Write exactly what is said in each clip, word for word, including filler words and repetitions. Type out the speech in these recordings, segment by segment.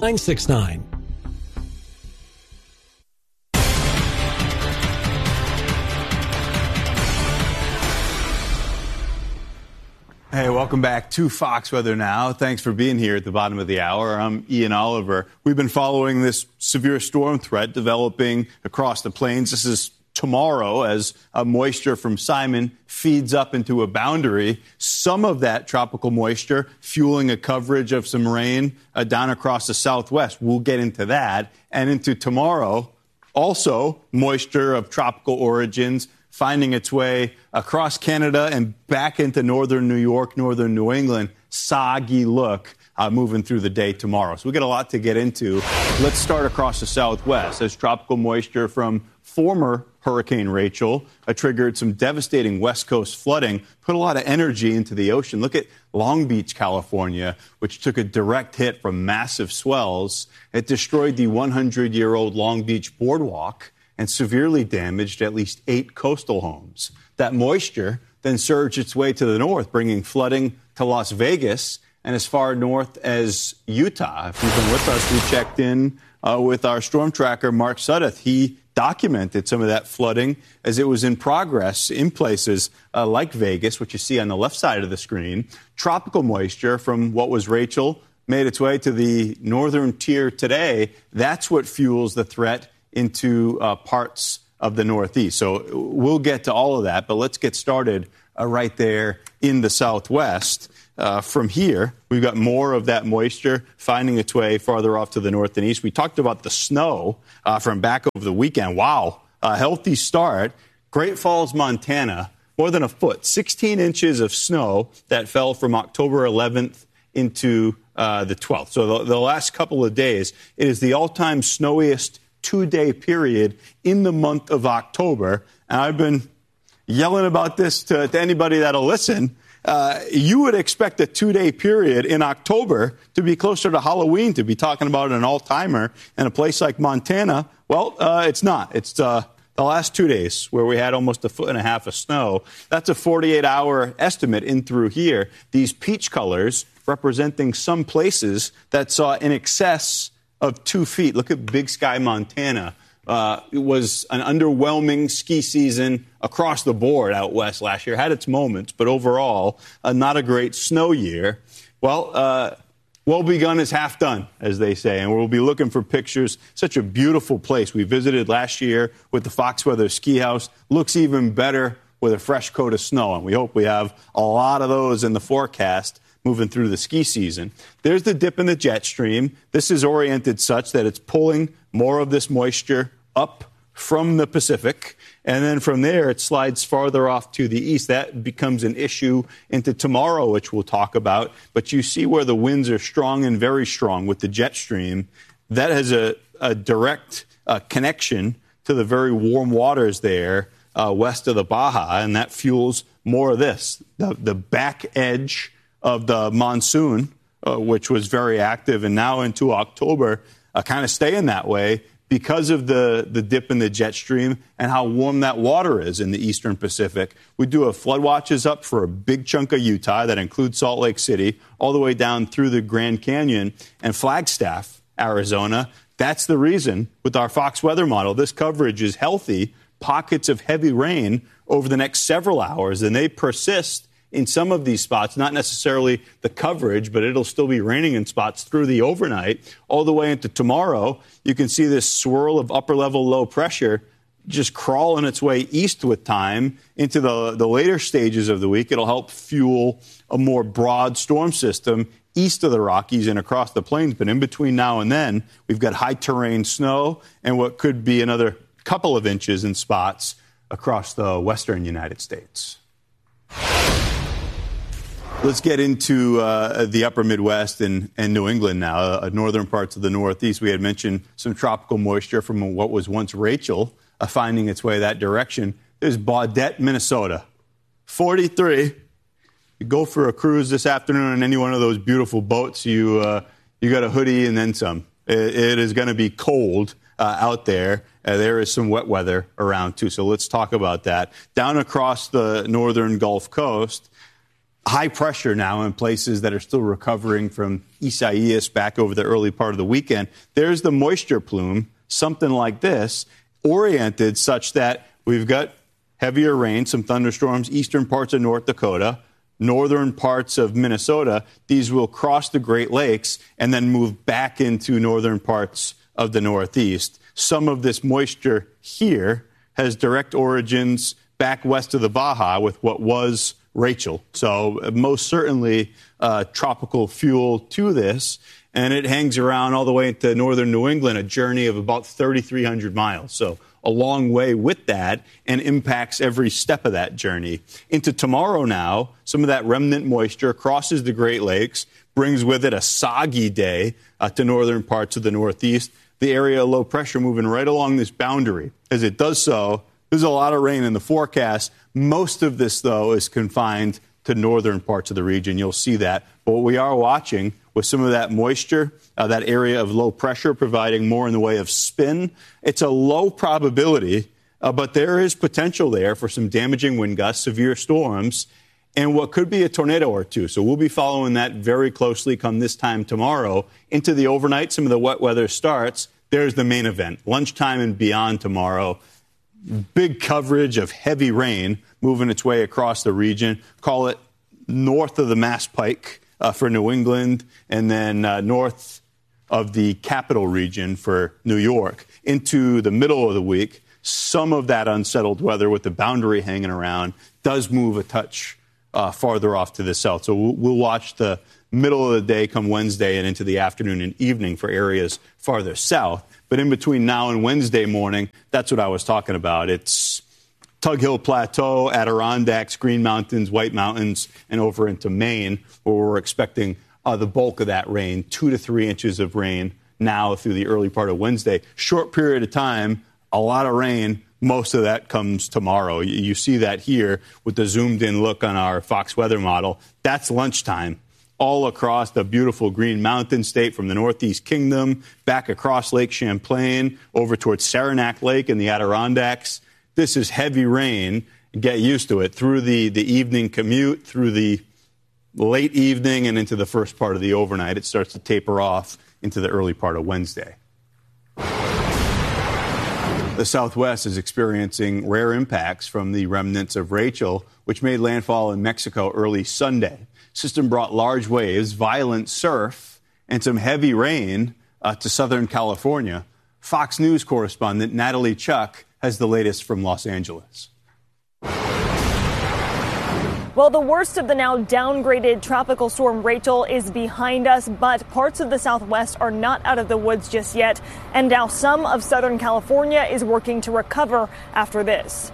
nine six nine. Hey, welcome back to Fox Weather Now. Thanks for being here at the bottom of the hour. I'm Ian Oliver. We've been following this severe storm threat developing across the plains. This is tomorrow as uh, moisture from Simon feeds up into a boundary. Some of that tropical moisture fueling a coverage of some rain uh, down across the southwest. We'll get into that. And into tomorrow, also moisture of tropical origins finding its way across Canada and back into northern New York, northern New England. Soggy look uh, moving through the day tomorrow. So we got a lot to get into. Let's start across the southwest as tropical moisture from former Hurricane Rachel uh, triggered some devastating West Coast flooding, put a lot of energy into the ocean. Look at Long Beach, California, which took a direct hit from massive swells. It destroyed the hundred-year-old Long Beach boardwalk and severely damaged at least eight coastal homes. That moisture then surged its way to the north, bringing flooding to Las Vegas and as far north as Utah. If you've been with us, we checked in uh, with our storm tracker, Mark Sudduth. He documented some of that flooding as it was in progress in places uh, like Vegas, which you see on the left side of the screen. Tropical moisture from what was Rachel made its way to the northern tier today. That's what fuels the threat into uh, parts of the Northeast. So we'll get to all of that, but let's get started uh, right there in the Southwest. Uh, from here, we've got more of that moisture finding its way farther off to the north and east. We talked about the snow uh, from back over the weekend. Wow, a healthy start. Great Falls, Montana, more than a foot, sixteen inches of snow that fell from October eleventh into uh, the twelfth. So the, the last couple of days, it is the all-time snowiest two-day period in the month of October. And I've been yelling about this to, to anybody that'll listen. Uh, you would expect a two-day period in October to be closer to Halloween, to be talking about an all-timer in a place like Montana. Well, uh, it's not. It's uh, the last two days where we had almost a foot and a half of snow. That's a forty-eight hour estimate in through here. These peach colors representing some places that saw in excess of two feet. Look at Big Sky, Montana. Uh, it was an underwhelming ski season across the board out west last year. Had its moments, but overall, uh, not a great snow year. Well, uh, well begun is half done, as they say, and we'll be looking for pictures. Such a beautiful place. We visited last year with the Fox Weather Ski House. Looks even better with a fresh coat of snow, and we hope we have a lot of those in the forecast moving through the ski season. There's the dip in the jet stream. This is oriented such that it's pulling more of this moisture up from the Pacific. And then from there, it slides farther off to the east. That becomes an issue into tomorrow, which we'll talk about. But you see where the winds are strong and very strong with the jet stream. That has a, a direct uh, connection to the very warm waters there uh, west of the Baja. And that fuels more of this, the, the back edge of the monsoon, uh, which was very active, and now into October, uh, kind of staying that way because of the, the dip in the jet stream and how warm that water is in the eastern Pacific. We do have flood watches up for a big chunk of Utah that includes Salt Lake City, all the way down through the Grand Canyon and Flagstaff, Arizona. That's the reason with our Fox weather model, this coverage is healthy, pockets of heavy rain over the next several hours, and they persist in some of these spots, not necessarily the coverage, but it'll still be raining in spots through the overnight. All the way into tomorrow, you can see this swirl of upper-level low pressure just crawling its way east with time into the, the later stages of the week. It'll help fuel a more broad storm system east of the Rockies and across the plains. But in between now and then, we've got high-terrain snow and what could be another couple of inches in spots across the western United States. Let's get into uh, the upper Midwest and, and New England now, uh, northern parts of the Northeast. We had mentioned some tropical moisture from what was once Rachel uh, finding its way that direction. There's Baudette, Minnesota, forty-three. You go for a cruise this afternoon on any one of those beautiful boats, you, uh, you got a hoodie and then some. It, it is going to be cold uh, out there. Uh, there is some wet weather around, too, so let's talk about that. Down across the northern Gulf Coast, high pressure now in places that are still recovering from Isaias back over the early part of the weekend. There's the moisture plume, something like this, oriented such that we've got heavier rain, some thunderstorms, eastern parts of North Dakota, northern parts of Minnesota. These will cross the Great Lakes and then move back into northern parts of the Northeast. Some of this moisture here has direct origins back west of the Baja with what was Rachel. So most certainly uh, tropical fuel to this. And it hangs around all the way into northern New England, a journey of about thirty-three hundred miles. So a long way with that, and impacts every step of that journey. Into tomorrow now, some of that remnant moisture crosses the Great Lakes, brings with it a soggy day uh, to northern parts of the Northeast. The area of low pressure moving right along this boundary. As it does so, there's a lot of rain in the forecast. Most of this, though, is confined to northern parts of the region. You'll see that. But what we are watching with some of that moisture, uh, that area of low pressure providing more in the way of spin, it's a low probability, uh, but there is potential there for some damaging wind gusts, severe storms, and what could be a tornado or two. So we'll be following that very closely come this time tomorrow. Into the overnight, some of the wet weather starts. There's the main event, lunchtime and beyond tomorrow. Big coverage of heavy rain moving its way across the region. Call it north of the Mass Pike uh, for New England, and then uh, north of the capital region for New York. Into the middle of the week, some of that unsettled weather with the boundary hanging around does move a touch uh, farther off to the south. So we'll, we'll watch the middle of the day come Wednesday and into the afternoon and evening for areas farther south. But in between now and Wednesday morning, that's what I was talking about. It's Tug Hill Plateau, Adirondacks, Green Mountains, White Mountains, and over into Maine, where we're expecting uh, the bulk of that rain, two to three inches of rain now through the early part of Wednesday. Short period of time, a lot of rain. Most of that comes tomorrow. You, you see that here with the zoomed-in look on our Fox weather model. That's lunchtime. All across the beautiful Green Mountain State from the Northeast Kingdom, back across Lake Champlain, over towards Saranac Lake in the Adirondacks. This is heavy rain. Get used to it through the, the evening commute, through the late evening, and into the first part of the overnight. It starts to taper off into the early part of Wednesday. The Southwest is experiencing rare impacts from the remnants of Rachel, which made landfall in Mexico early Sunday. System brought large waves, violent surf, and some heavy rain uh, to Southern California. Fox News correspondent Natalie Chuck has the latest from Los Angeles. Well, the worst of the now downgraded tropical storm Rachel is behind us, but parts of the Southwest are not out of the woods just yet. And now some of Southern California is working to recover after this.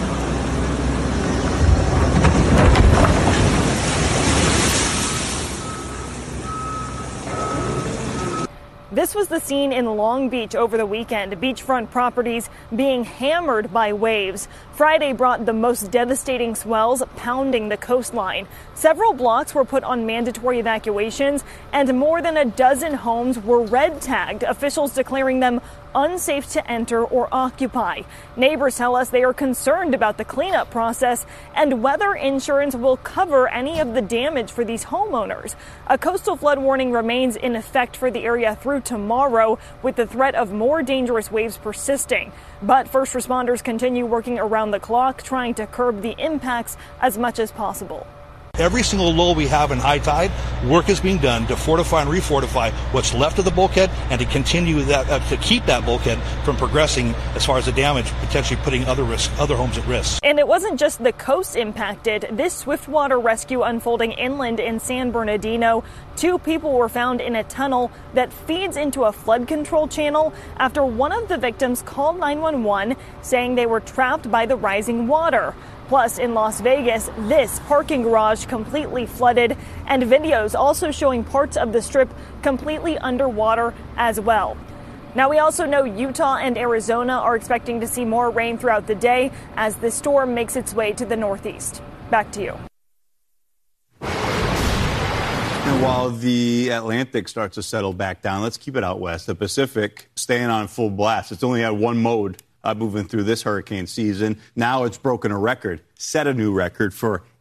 This was the scene in Long Beach over the weekend. Beachfront properties being hammered by waves. Friday brought the most devastating swells, pounding the coastline. Several blocks were put on mandatory evacuations, and more than a dozen homes were red tagged, officials declaring them unsafe to enter or occupy. Neighbors tell us they are concerned about the cleanup process and whether insurance will cover any of the damage for these homeowners. A coastal flood warning remains in effect for the area through tomorrow, with the threat of more dangerous waves persisting. But first responders continue working around the clock, trying to curb the impacts as much as possible. Every single lull we have in high tide, work is being done to fortify and refortify what's left of the bulkhead and to continue that, uh, to keep that bulkhead from progressing as far as the damage, potentially putting other risk, other homes at risk. And it wasn't just the coast impacted. This swiftwater rescue unfolding inland in San Bernardino. Two people were found in a tunnel that feeds into a flood control channel after one of the victims called nine one one, saying they were trapped by the rising water. Plus, in Las Vegas, this parking garage completely flooded, and videos also showing parts of the strip completely underwater as well. Now, we also know Utah and Arizona are expecting to see more rain throughout the day as the storm makes its way to the northeast. Back to you. And while the Atlantic starts to settle back down, let's keep it out west. The Pacific staying on full blast. It's only had one mode Uh, moving through this hurricane season. Now it's broken a record, set a new record for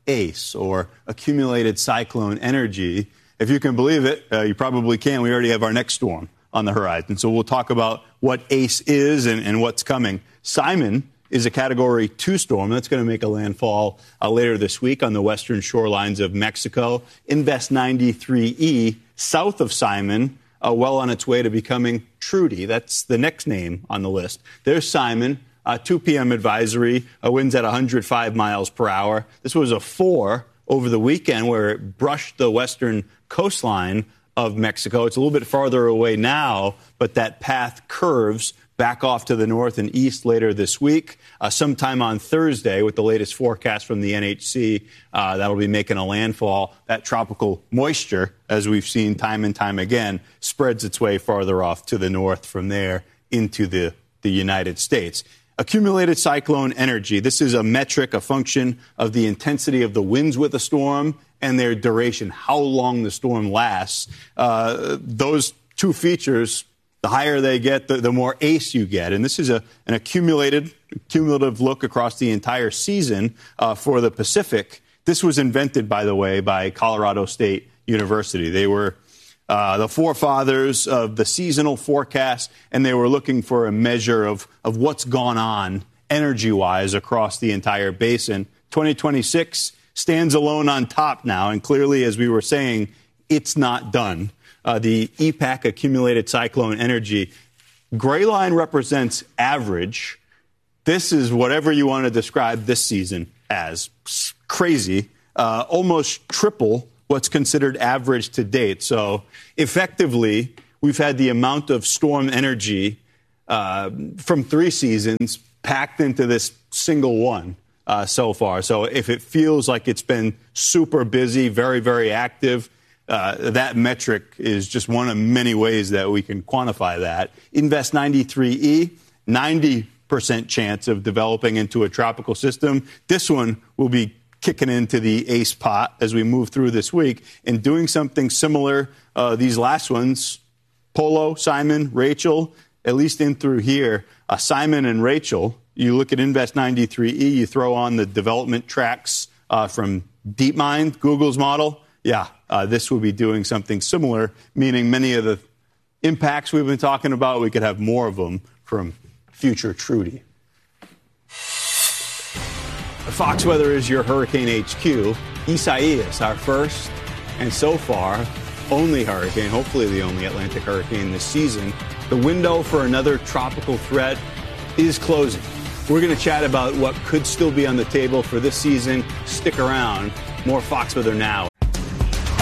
ACE, or accumulated cyclone energy. If you can believe it, uh, you probably can. We already have our next storm on the horizon. So we'll talk about what ACE is and, and what's coming. Simon is a Category two storm that's going to make a landfall uh, later this week on the western shorelines of Mexico. Invest ninety-three E, south of Simon, uh, well on its way to becoming Trudy. That's the next name on the list. There's Simon, uh, two p.m. advisory, uh, winds at one hundred five miles per hour. This was a four over the weekend where it brushed the western coastline of Mexico. It's a little bit farther away now, but that path curves back off to the north and east later this week. Uh, sometime on Thursday, with the latest forecast from the N H C, uh, that'll be making a landfall. That tropical moisture, as we've seen time and time again, spreads its way farther off to the north from there into the, the United States. Accumulated cyclone energy. This is a metric, a function of the intensity of the winds with a storm and their duration, how long the storm lasts. Uh, those two features, the higher they get, the, the more ACE you get. And this is a, an accumulated, cumulative look across the entire season uh, for the Pacific. This was invented, by the way, by Colorado State University. They were uh, the forefathers of the seasonal forecast, and they were looking for a measure of, of what's gone on energy-wise across the entire basin. twenty twenty-six stands alone on top now, and clearly, as we were saying, it's not done. Uh, the E PAC accumulated cyclone energy, gray line represents average. This is whatever you want to describe this season as. Crazy, uh, almost triple what's considered average to date. So effectively, we've had the amount of storm energy uh, from three seasons packed into this single one. Uh, so far. So if it feels like it's been super busy, very, very active, uh, that metric is just one of many ways that we can quantify that. Invest ninety-three E, ninety percent chance of developing into a tropical system. This one will be kicking into the ACE pot as we move through this week and doing something similar. Uh, these last ones, Polo, Simon, Rachel, at least in through here, uh, Simon and Rachel. You look at Invest ninety-three E, you throw on the development tracks uh, from DeepMind, Google's model. Yeah, uh, this will be doing something similar, meaning many of the impacts we've been talking about, we could have more of them from future Trudy. Fox Weather is your Hurricane H Q. Isaias, our first and so far only hurricane, hopefully the only Atlantic hurricane this season. The window for another tropical threat is closing. We're going to chat about what could still be on the table for this season. Stick around. More Fox Weather now.